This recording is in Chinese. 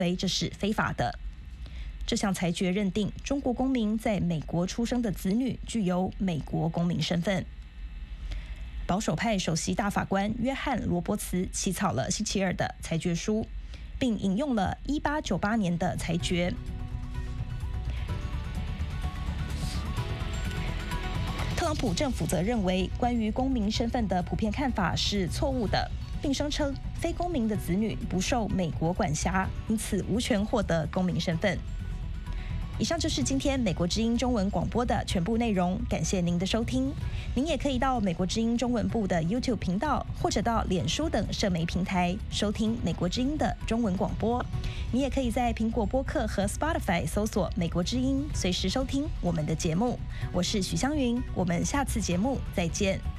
为这是非法的。这项裁决认定中国公民在美国出生的子女具有美国公民身份。保守派首席大法官约翰·罗伯茨起草了星期二的裁决书，并引用了1898年的裁决。特朗普政府则认为，关于公民身份的普遍看法是错误的，并声称非公民的子女不受美国管辖，因此无权获得公民身份。以上就是今天美国之音中文广播的全部内容，感谢您的收听。您也可以到美国之音中文部的 YouTube 频道，或者到脸书等社媒平台收听美国之音的中文广播。你也可以在苹果播客和 Spotify 搜索美国之音，随时收听我们的节目。我是许湘云，我们下次节目再见。